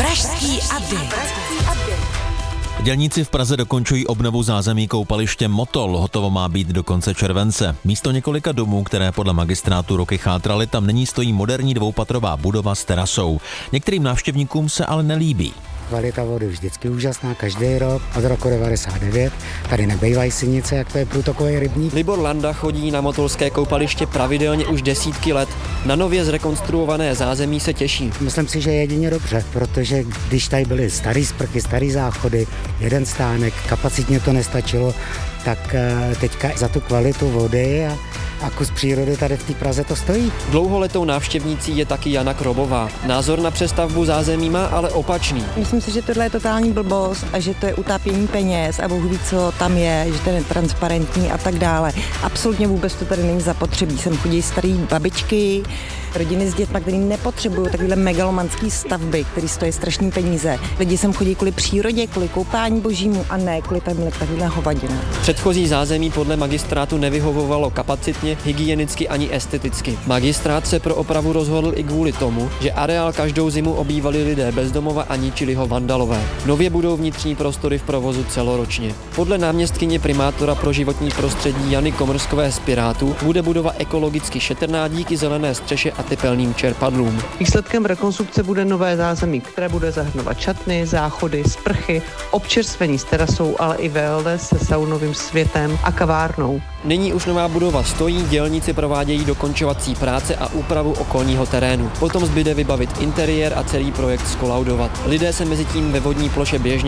Pražský update. Dělníci v Praze dokončují obnovu zázemí koupaliště Motol. Hotovo má být do konce července. Místo několika domů, které podle magistrátu roky chátraly, tam nyní stojí moderní dvoupatrová budova s terasou. Některým návštěvníkům se ale nelíbí. Kvalita vody vždycky úžasná, každý rok, od roku 99. Tady nebejvají sinice, jak to je průtokový rybník. Libor Landa chodí na motolské koupaliště pravidelně už desítky let. Na nově zrekonstruované zázemí se těší. Myslím si, že jedině dobře, protože když tady byly starý sprchy, starý záchody, jeden stánek, kapacitně to nestačilo, tak teďka za tu kvalitu vody a kus přírody tady v té Praze to stojí. Dlouholetou návštěvnící je taky Jana Krobová. Názor na přestavbu zázemí má ale opačný. Myslím si, že tohle je totální blbost a že to je utápění peněz a Bůh ví, co tam je, že to je netransparentní a tak dále. Absolutně vůbec to tady není zapotřebí. Sem chodí starý babičky, rodiny s dětmi, který nepotřebují takovéhle megalomanské stavby, které stojí strašný peníze. Lidi sem chodí kvůli přírodě, kvůli koupání božímu a ne kvůli takovéhle hovadinu. Předchozí zázemí podle magistrátu nevyhovovalo kapacitně, hygienicky ani esteticky. Magistrát se pro opravu rozhodl i kvůli tomu, že areál každou zimu obývali lidé bez domova a ničili ho vandalové. Nově budou vnitřní prostory v provozu celoročně. Podle náměstkyně primátora pro životní prostředí Jany Komrskové z Pirátů bude budova ekologicky šetrná díky zelené střeše a tepelným čerpadlům. Výsledkem rekonstrukce bude nové zázemí, které bude zahrnovat šatny, záchody, sprchy, občerstvení s terasou, ale i wellness se saunovým světem a kavárnou. Nyní už nová budova stojí, dělníci provádějí dokončovací práce a úpravu okolního terénu. Potom zbyde vybavit interiér a celý projekt skolaudovat. Lidé se mezitím ve vodní ploše běžně